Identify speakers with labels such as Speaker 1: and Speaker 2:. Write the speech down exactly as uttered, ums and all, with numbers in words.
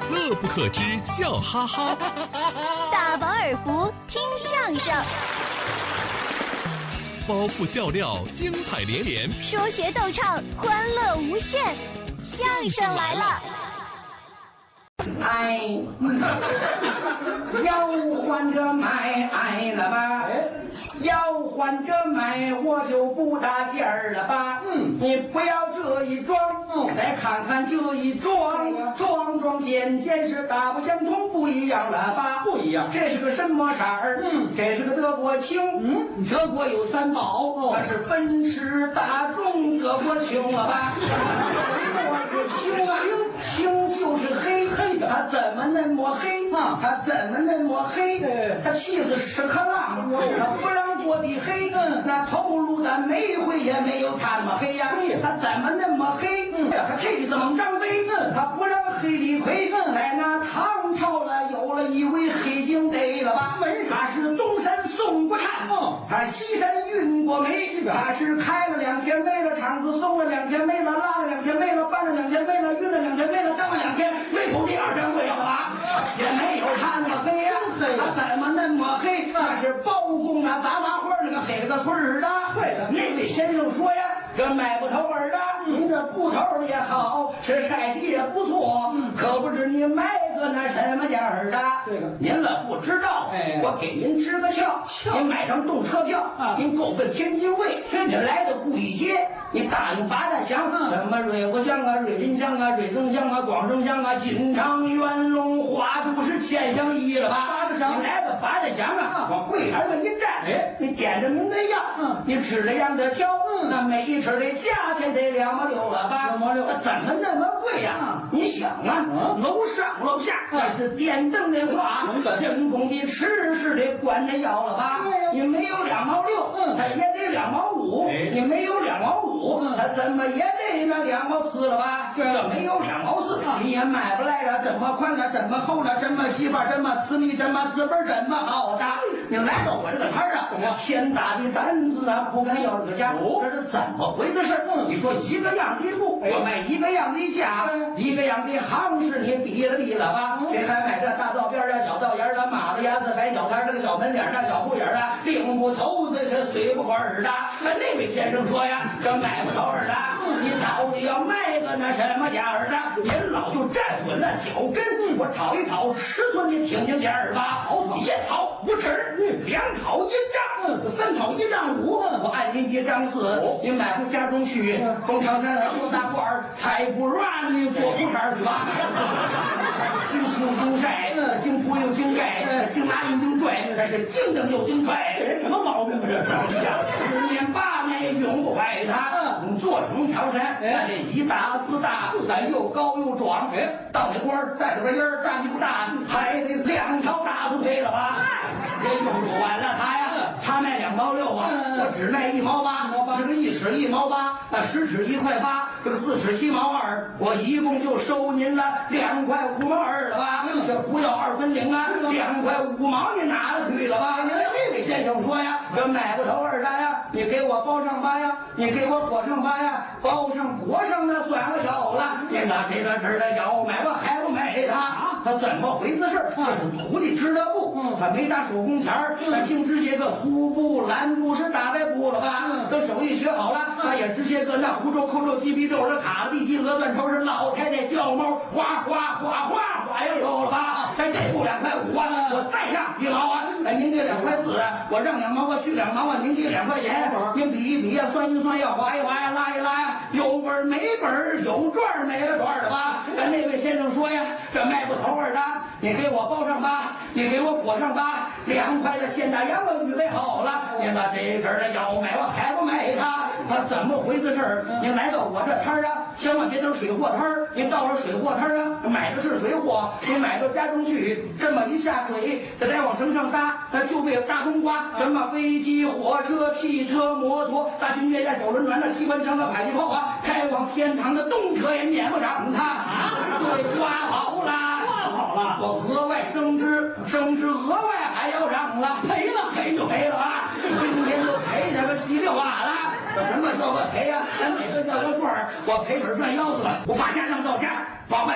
Speaker 1: 乐不可支，笑哈哈。
Speaker 2: 大饱耳福，听相声。
Speaker 1: 包袱笑料，精彩连连；
Speaker 2: 说学逗唱，欢乐无限。相声来了！
Speaker 3: 哎，要换着买哎了吧？要换着买，我就不搭劲儿了吧？嗯，你不要这一装，嗯，来看看这一装，装装件件是大不相同，不一样了吧？不一样，这是个什么色儿？嗯，这是个德国青。嗯，德国有三宝，它是奔驰、大众、德国青了吧？我是青啊，青就是黑黑的，它怎么那么黑啊？它怎么那么黑？它气死屎壳郎，它不让做的黑，那头颅的煤灰也没有它那么黑呀。它怎么那么黑？它气死猛张飞，它不让黑李逵。在那唐朝了，有了一位黑警得了吧？他是东山宋国汉，他西山运过煤，他是开了两天煤了，厂子松了两天煤了，拉了两天煤了，搬了两天煤了，运了两天煤了，当了两天煤口第二掌柜了吧？也没有他那么黑呀，他怎么那么黑？那是包公啊，杂麻花那个黑了个村儿的。对了，那位先生说呀，这买不头儿的，您这布头也好，是晒洗也不错，可不知你买个那什么样儿的？这个您了不知道，哎，我给您支个窍，您买张动车票，您够奔天津卫，您来到顾义街，你打听八大乡，什么瑞国乡啊、瑞林乡啊、瑞城乡啊、广州乡啊、金昌、元龙、花都是千乡一了吧？八大乡，你来到八大乡啊，往柜台上一站，哎，你点着您的药，嗯，你指着样的挑，嗯，那每一尺的价钱得两毛六了吧？两毛六，那怎么那么贵呀？你想啊，楼上楼下那是电灯的话，人工的吃是得管着药了吧？你没有两毛六，嗯，它也得两毛五，你没有两毛五，它怎么也得那两毛四了吧？这没有两毛四，你也买不来了。这么宽了，这么厚了，这么细吧，这么私密，这么字本，这么好的。你来到我这个摊儿啊，我天大的胆子啊，不敢要这个价，这是怎么回的事？你说一个样的布，我卖一个样的价，一个样的行市，你比了比了吧？谁还买这大道边啊、小道沿的、马路牙子、白小摊这个小门脸大小户眼啊，领不头子是随不管儿的。那位先生说呀，这买不着儿的，你到底要卖个那什么价儿的？您老就站稳了脚跟，我讨一讨尺寸，你听听价儿吧。一讨五尺，两讨一丈，三讨一丈五，我按您一丈四，你买回家中去，从长山来多大罐儿，菜不软你做不茬去吧。经清经晒，经铺又经盖，经拉又经拽，这是经蹬又经拽，这什么毛病啊？这是十年八年也永不坏它。做成条山，这一大四大，咱又高又壮，到那官儿带着个烟儿，站不大，还得两条大粗腿了吧？这用不完了他呀，他卖两毛六啊，我只卖一毛八，这个一尺一毛八，那十尺一块八，这个四尺七毛二，我一共就收您了两块五毛二了吧？这不要二分零啊，两块五毛你拿了去了吧？这位先生说呀，这买不头二单呀，你给我包上吧呀，你给我裹上吧呀，包上裹上那算了有了，你拿这个这儿的要买吧还不买他？他怎么回事？这是徒弟织的布，他没打手工钱儿，他净织些个粗布、蓝布是大白布了吧？等手艺学好了，他也织些个那胡皱、扣皱、鸡皮皱的卡地鸡鹅断头是老太太叫猫，哗哗哗哗哗呀有了吧？咱这布两块五啊，我再让一毛啊，哎您给两块四，我让两毛啊，去两毛啊，您给两块钱，您比一比呀，算一算呀，划一划呀，拉一拉呀，有本儿没本儿，有赚儿没了赚儿的吧？那位先生说呀，这卖不头儿的，你给我包上吧，你给我裹上吧，两块的现大洋我预备好了，您把这阵儿的要买我还不买它？他怎么回事儿？您来到我这摊儿啊，千万别等水货摊儿，您到了水货摊儿啊，买的是水货，你买到家中去，这么一下水，这再往绳上搭，它就被大冬瓜，什么飞机、火车、汽车、摩托、大军舰呀、小轮船、那机关枪的迫击炮啊，开往天堂的动车也撵不上它啊！对，刮好了，刮好了，我额外升职，升职额外还要让了，赔了赔就赔了啊！今天就赔这个稀里哗啦。什么叫做赔呀？咱哪个叫做赚儿？我赔本赚腰子了，我把家让到家，把外